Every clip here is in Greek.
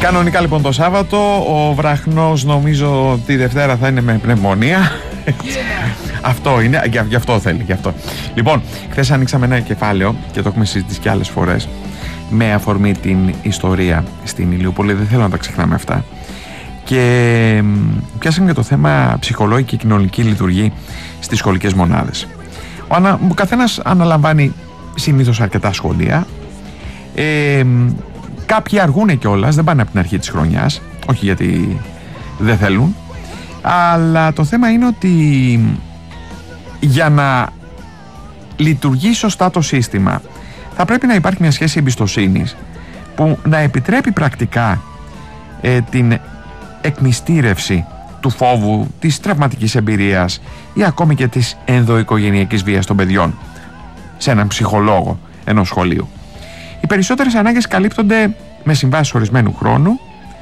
Κανονικά λοιπόν το Σάββατο, ο βραχνός νομίζω τη Δευτέρα θα είναι με πνευμονία. Αυτό είναι, γι' αυτό θέλει, γι' αυτό. Λοιπόν, χθες ανοίξαμε ένα κεφάλαιο και το έχουμε συζητήσει και άλλες φορές με αφορμή την ιστορία στην Ηλιούπολη, δεν θέλω να τα ξεχνάμε αυτά. Και πιάσαμε και το θέμα ψυχολόγη και κοινωνική λειτουργία στις σχολικές μονάδες. Ο καθένας αναλαμβάνει συνήθως αρκετά σχολεία. Κάποιοι αργούνε κιόλας, δεν πάνε από την αρχή της χρονιάς, όχι γιατί δεν θέλουν, αλλά το θέμα είναι ότι για να λειτουργεί σωστά το σύστημα θα πρέπει να υπάρχει μια σχέση εμπιστοσύνης που να επιτρέπει πρακτικά την εκμυστήρευση του φόβου, της τραυματικής εμπειρίας ή ακόμη και της ενδοοικογενειακής βίας των παιδιών σε έναν ψυχολόγο ενός σχολείου. Οι περισσότερες ανάγκες καλύπτονται με συμβάσεις ορισμένου χρόνου.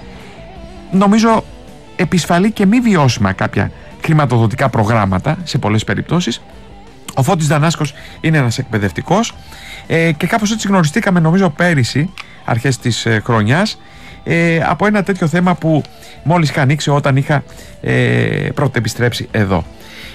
Νομίζω επισφαλή και μη βιώσιμα κάποια χρηματοδοτικά προγράμματα σε πολλές περιπτώσεις. Ο Φώτης Δανάσκος είναι ένας εκπαιδευτικός και κάπως έτσι γνωριστήκαμε νομίζω πέρυσι, αρχές της χρονιάς, από ένα τέτοιο θέμα που μόλις είχα ανοίξει όταν είχα πρώτα επιστρέψει εδώ.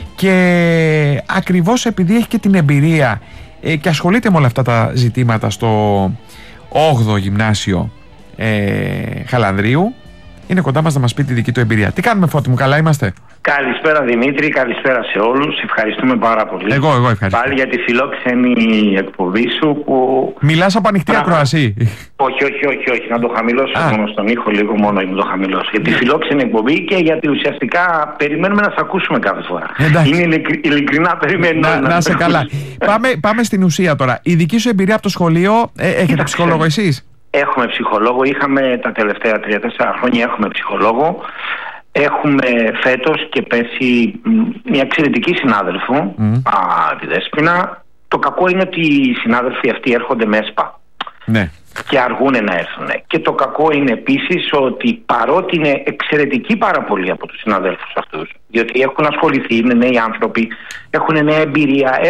Και ακριβώς επειδή έχει και την εμπειρία και ασχολείται με όλα αυτά τα ζητήματα στο 8ο Γυμνάσιο Χαλανδρίου, είναι κοντά μας να μας πει τη δική του εμπειρία. Τι κάνουμε, Φώτη μου, καλά είμαστε? Καλησπέρα Δημήτρη, καλησπέρα σε όλους. Ευχαριστούμε πάρα πολύ. Εγώ ευχαριστώ. Πάλι για τη φιλόξενη εκπομπή σου που... Μιλάς από ανοιχτή ακροασία. Όχι. Να το χαμηλώσω μόνο στον ήχο, λίγο μόνο να το χαμηλώσω. Για τη φιλόξενη εκπομπή και γιατί ουσιαστικά περιμένουμε να σε ακούσουμε κάθε φορά. Είναι ειλικρινά περιμένουμε. Να σε καλά. Πάμε στην ουσία τώρα. Η δική σου εμπειρία από το σχολείο, έχετε ψυχολόγο εσείς? Έχουμε ψυχολόγο, είχαμε τα τελευταία 3-4 χρόνια έχουμε ψυχολόγο. Έχουμε φέτος και πέρσι μια εξαιρετική συνάδελφο, τη Δέσποινα. Το κακό είναι ότι οι συνάδελφοι αυτοί έρχονται με ΕΣΠΑ και αργούν να έρθουν. Και το κακό είναι επίσης ότι παρότι είναι εξαιρετικοί πάρα πολλοί από τους συναδέλφους αυτούς, διότι έχουν ασχοληθεί, είναι νέοι άνθρωποι, έχουν νέα εμπειρία,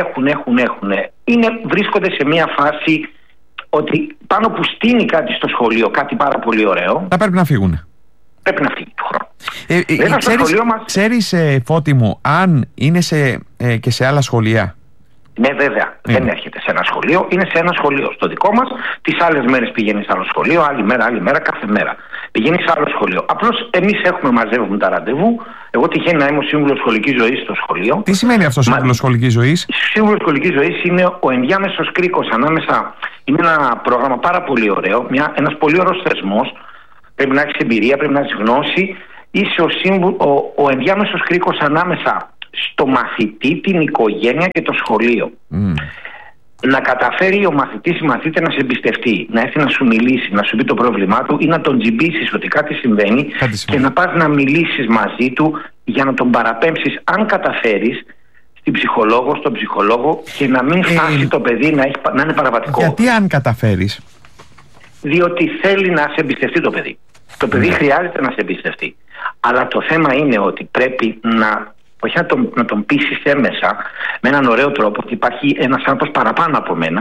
βρίσκονται σε μια φάση ότι πάνω που στείνει κάτι στο σχολείο, κάτι πάρα πολύ ωραίο, θα πρέπει να φύγουν. Πρέπει να φύγει του χρόνου. Ξέρεις, Φώτη μου, αν είναι και σε άλλα σχολεία? Ναι, βέβαια. Δεν έρχεται σε ένα σχολείο, είναι σε ένα σχολείο. Στο δικό μας, τις άλλες μέρες πηγαίνει σε άλλο σχολείο, άλλη μέρα, κάθε μέρα. Πηγαίνει σε άλλο σχολείο. Απλώς εμείς μαζεύουμε τα ραντεβού. Εγώ τυχαίνει να είμαι ο σύμβουλος σχολικής ζωής στο σχολείο. Τι σημαίνει αυτό σύμβουλος σχολικής ζωής? Σύμβουλος σχολικής ζωής είναι ο ενδιάμεσος κρίκος ανάμεσα. Είναι ένα πρόγραμμα πάρα πολύ ωραίο, ένας πολύ ωραίος θεσμός. Πρέπει να έχεις εμπειρία, πρέπει να έχεις γνώση. Είσαι ο ενδιάμεσος κρίκος ανάμεσα στο μαθητή, την οικογένεια και το σχολείο. Να καταφέρει ο μαθητής ή η μαθήτρια να σε εμπιστευτεί, να έρθει να σου μιλήσει, να σου πει το πρόβλημά του ή να τον τζιμπήσεις ότι κάτι συμβαίνει και να πας να μιλήσεις μαζί του για να τον παραπέμψεις, αν καταφέρεις, στον ψυχολόγο και να μην φτάσει το παιδί να είναι παραβατικό. Γιατί αν καταφέρεις? Διότι θέλει να σε εμπιστευτεί το παιδί. Το παιδί χρειάζεται να σε εμπιστευτεί. Αλλά το θέμα είναι ότι πρέπει όχι να τον πείσεις έμεσα με έναν ωραίο τρόπο ότι υπάρχει ένας άνθρωπος παραπάνω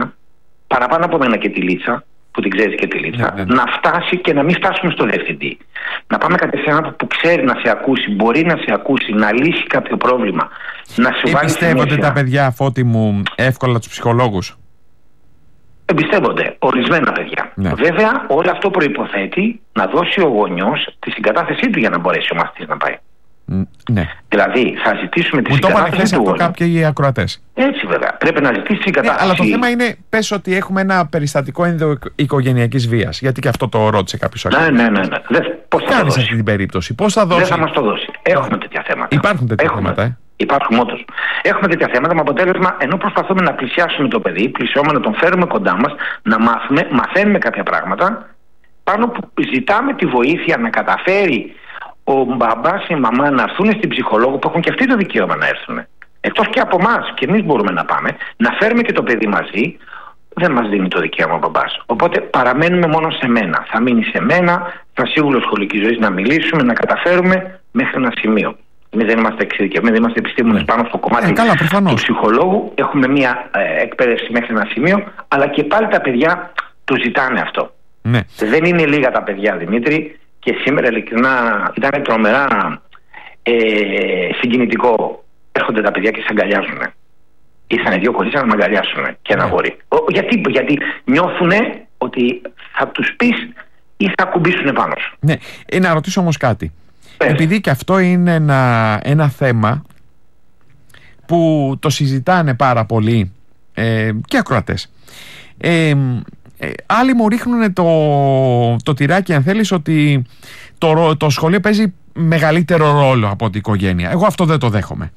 από μένα και τη Λίτσα, που την ξέρεις και τη Λίτσα, να φτάσει και να μην φτάσουμε στο διευθυντή. Να πάμε κατευθείαν άνθρωπο που ξέρει να σε ακούσει, μπορεί να σε ακούσει, να λύσει κάποιο πρόβλημα, να σου βάλει. Εμπιστεύονται τα παιδιά, Φώτη μου, εύκολα τους ψυχολόγους? Εμπιστεύονται ορισμένα παιδιά. Βέβαια, όλο αυτό προϋποθέτει να δώσει ο γονιός τη συγκατάθεσή του για να μπορέσει ο μαθητής να πάει. Δηλαδή, θα ζητήσουμε τη συγκατάθεση του γονιού. Αυτό κάποιοι ακροατές. Έτσι, βέβαια. Πρέπει να ζητήσει συγκατάθεση. Αλλά το θέμα είναι, πες ότι έχουμε ένα περιστατικό ενδοοικογενειακής βίας. Γιατί και αυτό το ρώτησε κάποιος ακροατής. Ναι. Πώς θα κάνεις αυτή την περίπτωση? Πώς θα δώσει? Δεν θα μας το δώσει. Έχουμε τέτοια θέματα. Υπάρχουν τέτοια θέματα. Υπάρχουν όντως. Έχουμε τέτοια θέματα με αποτέλεσμα, ενώ προσπαθούμε να πλησιάσουμε το παιδί, πλησιόμαστε να τον φέρουμε κοντά μας, να μαθαίνουμε κάποια πράγματα, πάνω που ζητάμε τη βοήθεια να καταφέρει ο μπαμπάς ή η μαμά να έρθουν στην ψυχολόγο, που έχουν και αυτοί το δικαίωμα να έρθουν. Εκτός και από εμάς, και εμείς μπορούμε να πάμε, να φέρουμε και το παιδί μαζί. Δεν μας δίνει το δικαίωμα ο μπαμπάς. Οπότε παραμένουμε μόνο σε μένα. Θα μείνει σε μένα, θα σύμβουλο σχολικής ζωής να μιλήσουμε, να καταφέρουμε μέχρι ένα σημείο. Εμείς δεν είμαστε εξειδικευμένοι, δεν είμαστε επιστήμονες πάνω στο κομμάτι του ψυχολόγου. Έχουμε μια εκπαίδευση μέχρι ένα σημείο, αλλά και πάλι τα παιδιά το ζητάνε αυτό. Δεν είναι λίγα τα παιδιά, Δημήτρη. και σήμερα ειλικρινά ήταν τρομερά συγκινητικό. Έρχονται τα παιδιά και σε αγκαλιάζουν. Ήρθανε 2 κορίτσια να με αγκαλιάσουν και ένα αγόρι. Γιατί νιώθουν ότι θα τους πεις ή θα κουμπίσουν πάνω σου. Ναι, να ρωτήσω όμως κάτι. Επειδή και αυτό είναι ένα θέμα που το συζητάνε πάρα πολύ και ακροατές. Άλλοι μου ρίχνουν το τυράκι, αν θέλεις, ότι το σχολείο παίζει μεγαλύτερο ρόλο από την οικογένεια. Εγώ αυτό δεν το δέχομαι.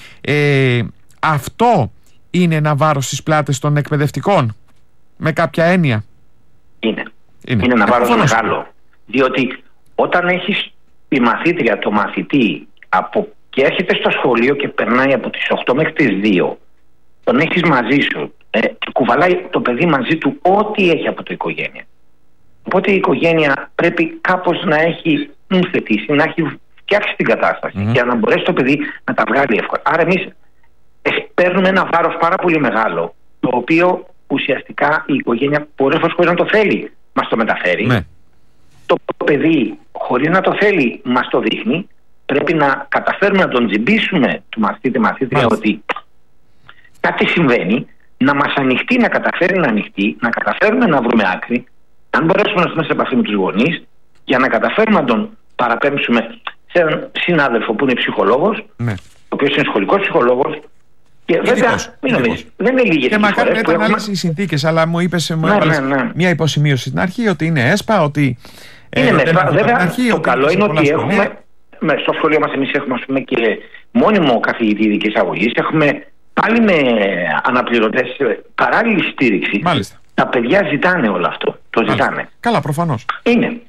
Αυτό είναι ένα βάρος στις πλάτες των εκπαιδευτικών, με κάποια έννοια? Είναι ένα βάρος μεγάλο. Διότι όταν έχεις τη μαθήτρια, το μαθητή και έρχεται στο σχολείο και περνάει από τις 8 μέχρι τις 2, τον έχεις μαζί σου, κουβαλάει το παιδί μαζί του ό,τι έχει από το οικογένεια. Οπότε η οικογένεια πρέπει κάπως να έχει νουθετήσει, να έχει φτιάξει την κατάσταση για να μπορέσει το παιδί να τα βγάλει εύκολα. Άρα εμείς παίρνουμε ένα βάρος πάρα πολύ μεγάλο, το οποίο ουσιαστικά η οικογένεια πολλές φορές χωρίς να το θέλει μας το μεταφέρει. Ναι. Το παιδί χωρίς να το θέλει μας το δείχνει. Πρέπει να καταφέρουμε να τον τζιμπήσουμε του μαθήτρια ότι κάτι συμβαίνει, να μας ανοιχτεί, να καταφέρει να ανοιχτεί, να καταφέρουμε να βρούμε άκρη, αν μπορέσουμε να έρθουμε σε επαφή με τους γονείς, για να καταφέρουμε να τον παραπέμψουμε σε έναν συνάδελφο που είναι ψυχολόγος, ο οποίος είναι σχολικός ψυχολόγος. Και βέβαια, μην νομίζεις, δεν είναι λίγες. Και μακάρι να ήταν άλλες οι συνθήκες, αλλά μου είπες μια υποσημείωση στην αρχή ότι είναι ΕΣΠΑ, ότι. Είναι ΕΣΠΑ. Βέβαια, το καλό είναι ότι έχουμε. Στο σχολείο μας εμείς έχουμε, ας πούμε, και μόνιμο καθηγητή ειδικής αγωγής. Έχουμε πάλι με αναπληρωτές παράλληλη στήριξη. Μάλιστα. Τα παιδιά ζητάνε όλο αυτό. Το ζητάνε. Καλά, προφανώς. Είναι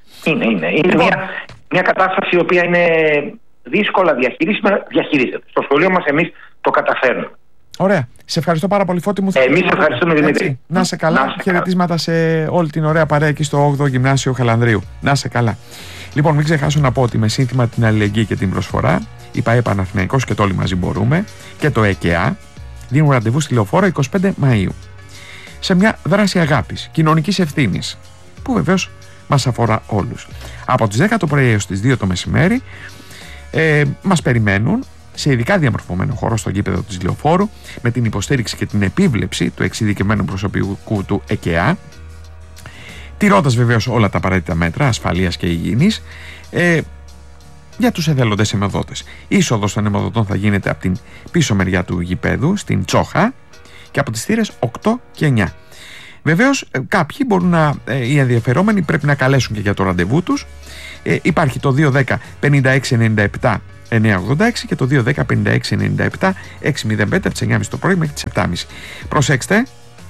μια κατάσταση η οποία είναι δύσκολα διαχειρίζεται. Στο σχολείο μας εμείς το καταφέρνουμε. Ωραία. Σε ευχαριστώ πάρα πολύ, Φώτη μου. Εμείς ευχαριστούμε, Δημήτρη. Να σε καλά. Χαιρετίσματα σε όλη την ωραία παρέα εκεί στο 8ο Γυμνάσιο Χαλανδρίου. Να σε καλά. Λοιπόν, μην ξεχάσω να πω ότι με σύνθημα την αλληλεγγύη και την προσφορά, η ΠΑΕ Παναθηναϊκός και το Όλοι Μαζί Μπορούμε και το ΕΚΕΑ δίνουν ραντεβού στη Λεωφόρο 25 Μαΐου. Σε μια δράση αγάπης, κοινωνικής ευθύνης, που βεβαίως μας αφορά όλους. Από τις 10 το πρωί έως τις 2 το μεσημέρι μας περιμένουν σε ειδικά διαμορφωμένο χώρο στο γήπεδο της Λεωφόρου, με την υποστήριξη και την επίβλεψη του εξειδικευμένου προσωπικού του ΕΚΕΑ, τηρώντας βεβαίως όλα τα απαραίτητα μέτρα ασφαλείας και υγιεινής για τους εθελοντές αιμοδότες. Η είσοδος των αιμοδοτών θα γίνεται από την πίσω μεριά του γηπέδου, στην Τσόχα, και από τις θύρες 8 και 9. Βεβαίως κάποιοι μπορούν οι ενδιαφερόμενοι πρέπει να καλέσουν και για το ραντεβού τους. Υπάρχει το 210 5697 986 και το 210 5697 605 από τις 9.30 το πρωί μέχρι τις 7.30. Προσέξτε,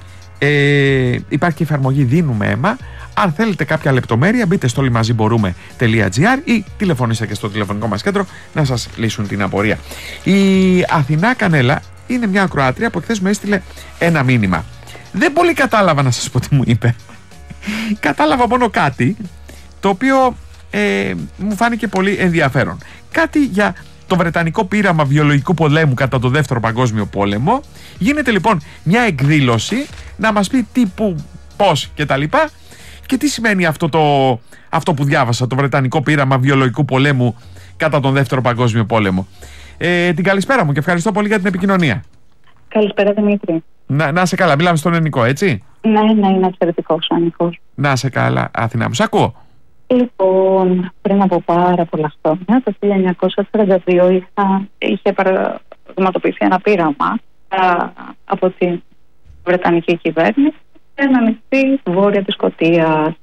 υπάρχει και εφαρμογή Δίνουμε Αίμα. Αν θέλετε κάποια λεπτομέρεια, μπείτε στο olymazimborούμε.gr ή τηλεφωνήστε και στο τηλεφωνικό μας κέντρο να σας λύσουν την απορία. Η Αθηνά Κανέλα είναι μια ακροάτρια που χθες μου έστειλε ένα μήνυμα. Δεν πολύ κατάλαβα, να σας πω τι μου είπε. Κατάλαβα μόνο κάτι το οποίο μου φάνηκε πολύ ενδιαφέρον. Κάτι για το βρετανικό πείραμα βιολογικού πολέμου κατά το Δεύτερο Παγκόσμιο Πόλεμο. Γίνεται λοιπόν μια εκδήλωση να μας πει τι, που, πώς και τα λοιπά. Και τι σημαίνει αυτό που διάβασα, το βρετανικό πείραμα βιολογικού πολέμου κατά τον Δεύτερο Παγκόσμιο Πόλεμο. Την καλησπέρα μου και ευχαριστώ πολύ για την επικοινωνία. Καλησπέρα, Δημήτρη. Να σε καλά, μιλάμε στον ελληνικό, έτσι. Ναι, είναι εξαιρετικός ο ελληνικός. Να σε καλά, Αθηνά μου, σ' ακούω. Λοιπόν, πριν από πάρα πολλά χρόνια, το 1942 είχε πραγματοποιηθεί ένα πείραμα από την Βρετανική κυβέρνηση σε ένα νησί βόρεια της Σκωτίας,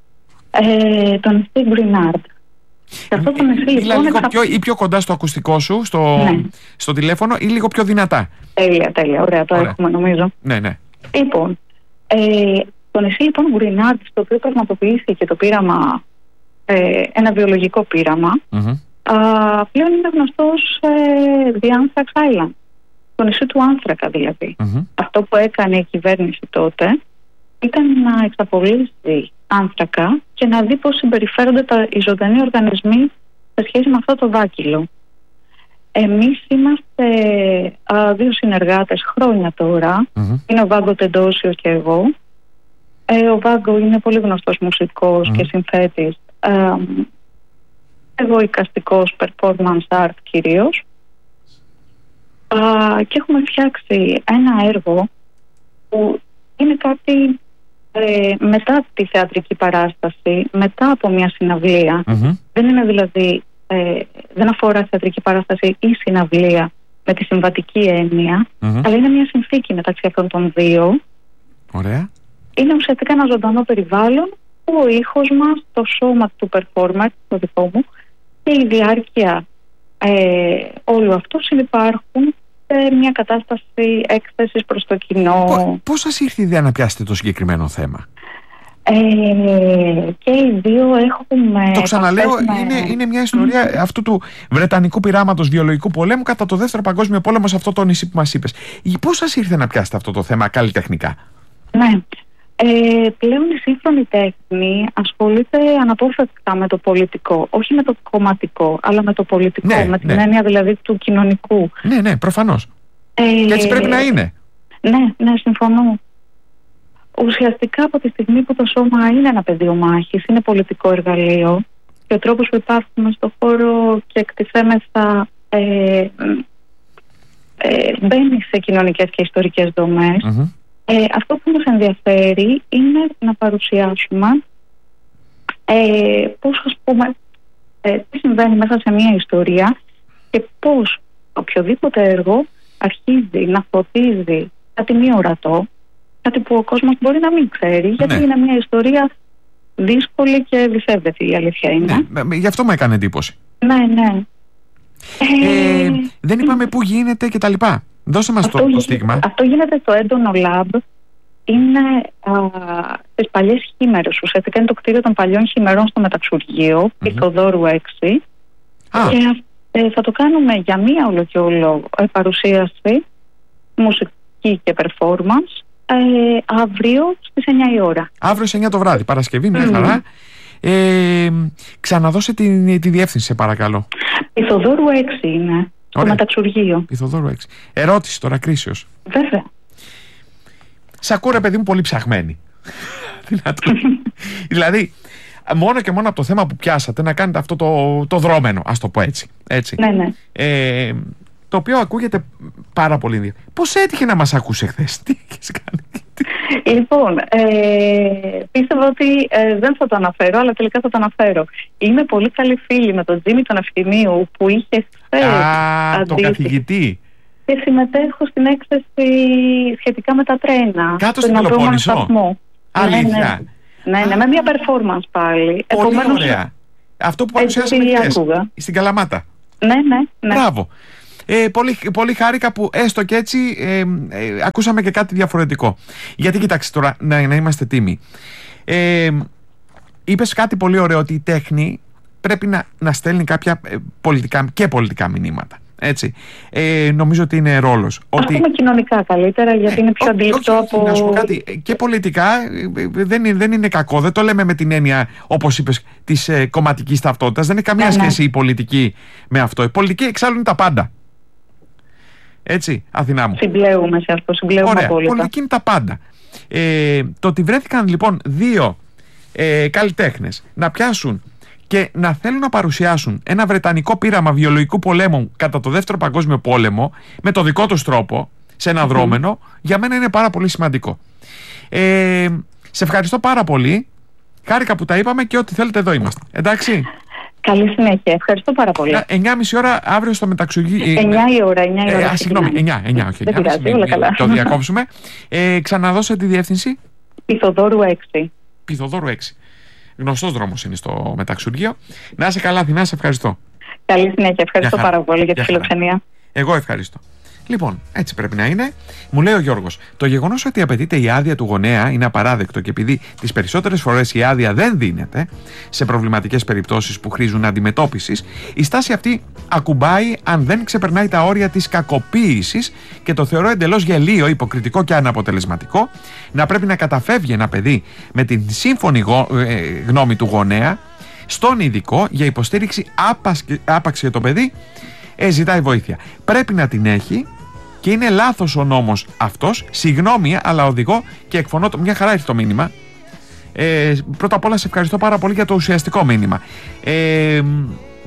το νησί Γκρινάρντ. Σε αυτό το νησί, λοιπόν, ή πιο κοντά στο ακουστικό σου, στο τηλέφωνο, ή λίγο πιο δυνατά. Τέλεια, ωραία, το έχουμε νομίζω. Ναι. Λοιπόν, το νησί λοιπόν Γκρινάρντ, στο οποίο πραγματοποιήθηκε το πείραμα, ένα βιολογικό πείραμα, πλέον είναι γνωστός The Anthrax Island, το νησί του άνθρακα δηλαδή. Αυτό που έκανε η κυβέρνηση τότε ήταν να εξαπολύσει άνθρακα και να δει πώς συμπεριφέρονται οι ζωντανοί οργανισμοί σε σχέση με αυτό το δάκυλο. Εμείς είμαστε δύο συνεργάτες χρόνια τώρα. Είναι ο Βάγκο Τεντόσιος και εγώ. Ο Βάγκο είναι πολύ γνωστός μουσικός και συνθέτης. εγώ εικαστικός, performance art κυρίως, και έχουμε φτιάξει ένα έργο που είναι κάτι μετά τη θεατρική παράσταση, μετά από μια συναυλία. Δεν είναι δηλαδή, δεν αφορά θεατρική παράσταση ή συναυλία με τη συμβατική έννοια, αλλά είναι μια συνθήκη μεταξύ αυτών των δύο. Ωραία. Είναι ουσιαστικά ένα ζωντανό περιβάλλον που ο ήχος μας, το σώμα του performer, το δικό μου, και η διάρκεια όλου αυτού συνυπάρχουν σε μια κατάσταση έκθεσης προς το κοινό. Πώς σας ήρθε η ιδέα να πιάσετε το συγκεκριμένο θέμα? Και οι δύο έχουμε... Το ξαναλέω, είναι μια ιστορία αυτού του βρετανικού πειράματος βιολογικού πολέμου κατά το Δεύτερο Παγκόσμιο Πόλεμο, σε αυτό το νησί που μας είπες. Πώς σας ήρθε να πιάσετε αυτό το θέμα καλλιτεχνικά? Ναι. Πλέον η σύγχρονη τέχνη ασχολείται αναπόφευκτα με το πολιτικό, όχι με το κομματικό, αλλά με το πολιτικό, με την έννοια δηλαδή του κοινωνικού. Ναι, προφανώς. Και έτσι πρέπει να είναι. Ναι, συμφωνώ. Ουσιαστικά από τη στιγμή που το σώμα είναι ένα πεδίο μάχης, είναι πολιτικό εργαλείο, και ο τρόπος που υπάρχουμε στον χώρο και εκτιθέμεθα μπαίνει σε κοινωνικές και ιστορικές δομές. Αυτό που μας ενδιαφέρει είναι να παρουσιάσουμε πώς, ας πούμε, τι συμβαίνει μέσα σε μια ιστορία και πώς οποιοδήποτε έργο αρχίζει να φωτίζει κάτι μη ορατό, κάτι που ο κόσμος μπορεί να μην ξέρει, γιατί είναι μια ιστορία δύσκολη και δυσέβρετη, η αλήθεια είναι. Ναι, γι' αυτό μου έκανε εντύπωση. Ναι. Δεν είπαμε πού γίνεται και τα λοιπά. Δώσε μας το στίγμα. Αυτό γίνεται στο Έντονο Lab. Είναι στις παλιές Χήμερες. Ουσιαστικά είναι το κτίριο των παλιών Χημερών στο Μεταξουργείο, Πυθοδόρου 6. Και θα το κάνουμε για μία όλο και όλο παρουσίαση, μουσική και performance, αύριο στις 9 η ώρα. Αύριο στις 9 το βράδυ, Παρασκευή, μια χαρά. Ξαναδώσε τη διεύθυνση, σε παρακαλώ. Πυθοδόρου 6 είναι, στο Μεταξουργείο. Πυθοδόρου 6. Ερώτηση τώρα, κρίσεως. Βέβαια. Σ' ακούω, ρε παιδί μου, πολύ ψαχμένη. Δηλαδή, μόνο και μόνο από το θέμα που πιάσατε, να κάνετε αυτό το δρόμενο, ας το πω έτσι. Ναι. Το οποίο ακούγεται πάρα πολύ ενδιαφέρον. Πώς έτυχε να μας ακούσε χθες? Τι έχεις κάνει? Λοιπόν, πίστευα ότι δεν θα το αναφέρω, αλλά τελικά θα το αναφέρω. Είμαι πολύ καλή φίλη με τον Τζίμι τον Ευθυμίου, που είχε χθες τον καθηγητή. Και συμμετέχω στην έκθεση σχετικά με τα τρένα. Κάτω στην Πελοπόννησο. Αλήθεια? Ναι, με μια performance πάλι. Πολύ ωραία. Αυτό που παρουσιάσαμε χθες στην Καλαμάτα. Ναι. Μπράβο. Πολύ χάρηκα που έστω και έτσι ακούσαμε και κάτι διαφορετικό. Γιατί κοιτάξτε τώρα, να είμαστε τίμοι. Είπες κάτι πολύ ωραίο, ότι η τέχνη πρέπει να στέλνει κάποια πολιτικά μηνύματα. Έτσι. Νομίζω ότι είναι ρόλος. Ας πούμε κοινωνικά καλύτερα, γιατί είναι πιο αντιληπτό από... Να σου πω κάτι, και πολιτικά δεν είναι κακό. Δεν το λέμε με την έννοια, όπως είπες, της κομματικής ταυτότητας. Δεν έχει καμία σχέση η πολιτική με αυτό. Η πολιτική εξάλλου είναι τα πάντα. Έτσι, Αθηνά μου. Συμπλέουμε σε αυτό, συμπλέουμε απόλυτα. Πολιτική είναι τα πάντα. Το ότι βρέθηκαν λοιπόν δύο καλλιτέχνες να πιάσουν και να θέλουν να παρουσιάσουν ένα βρετανικό πείραμα βιολογικού πολέμου κατά το Δεύτερο Παγκόσμιο Πόλεμο με το δικό τους τρόπο, σε ένα δρόμενο, για μένα είναι πάρα πολύ σημαντικό. Σε ευχαριστώ πάρα πολύ. Χάρηκα που τα είπαμε, και ό,τι θέλετε εδώ είμαστε. Εντάξει. Καλή συνέχεια. Ευχαριστώ πάρα πολύ. 9.30 ώρα αύριο στο Μεταξουργείο. 9 η ώρα. Συγγνώμη, 9, όχι 9. Δεν πειράζει, όλα καλά. Το διακόψουμε. Ξαναδώσε τη διεύθυνση. Πυθοδόρου 6. Πυθοδόρου 6. Γνωστός δρόμος είναι στο Μεταξουργείο. Να είσαι καλά, Αθηνά, σε ευχαριστώ. Καλή συνέχεια. Ευχαριστώ πάρα πολύ για τη φιλοξενία. Εγώ ευχαριστώ. Λοιπόν, έτσι πρέπει να είναι. Μου λέει ο Γιώργος, το γεγονός ότι απαιτείται η άδεια του γονέα είναι απαράδεκτο, και επειδή τις περισσότερες φορές η άδεια δεν δίνεται σε προβληματικές περιπτώσεις που χρήζουν αντιμετώπισης, η στάση αυτή ακουμπάει αν δεν ξεπερνάει τα όρια της κακοποίησης, και το θεωρώ εντελώς γελίο, υποκριτικό και αναποτελεσματικό να πρέπει να καταφεύγει ένα παιδί με την σύμφωνη γνώμη του γονέα στον ειδικό για υποστήριξη άπαξ και το παιδί ζητάει βοήθεια. Πρέπει να την έχει. Και είναι λάθος ο νόμος αυτός. Συγγνώμη, αλλά οδηγώ και εκφωνώ μια χαρά έχει το μήνυμα. Πρώτα απ' όλα σε ευχαριστώ πάρα πολύ για το ουσιαστικό μήνυμα.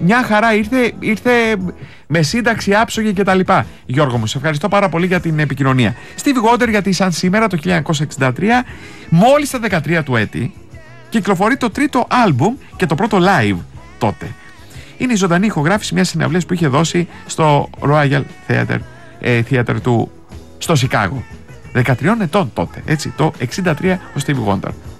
μια χαρά, ήρθε με σύνταξη άψογη κτλ. Γιώργο μου, σε ευχαριστώ πάρα πολύ για την επικοινωνία. Stevie Wonder, γιατί σαν σήμερα το 1963, μόλις στα 13 του έτη, κυκλοφορεί το τρίτο άλμπουμ και το πρώτο live τότε. Είναι η ζωντανή ηχογράφηση μιας συναυλίας που είχε δώσει στο Royal Theatre του στο Σικάγο. 13 ετών τότε, έτσι, το 63 ο Stevie Wonder.